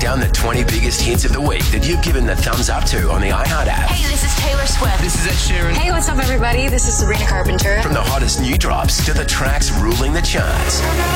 down the 20 biggest hits of the week that you've given the thumbs up to on the iHeart app. Hey, this is Taylor Swift. This is Ed Sheeran. Hey, what's up, everybody? This is Sabrina Carpenter. From the hottest new drops to the tracks ruling the charts.